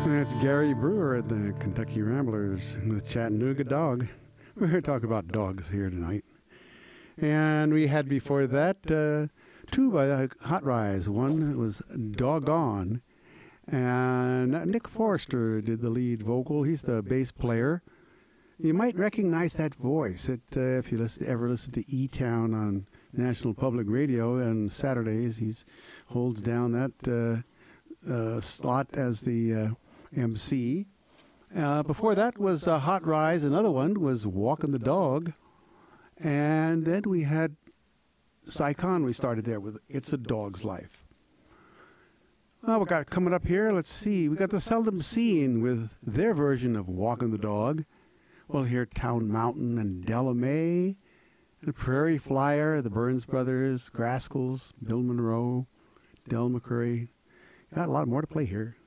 That's Gary Brewer at the Kentucky Ramblers with Chattanooga Dog. We're here to talk about dogs here tonight. And we had before that two by Hot Rise. One was Doggone. And Nick Forster did the lead vocal. He's the bass player. You might recognize that voice if you ever listen to E-Town on National Public Radio on Saturdays. He holds down that slot as the MC. Before that was Hot Rise. Another one was Walking the Dog. And then we had Psychon. We started there with It's a Dog's Life. Well, we got coming up here. Let's see. We got the Seldom Seen with their version of Walking the Dog. We'll hear Town Mountain and Della Mae, the Prairie Flyer, the Burns Brothers, Grascals, Bill Monroe, Del McCurry. Got a lot more to play here.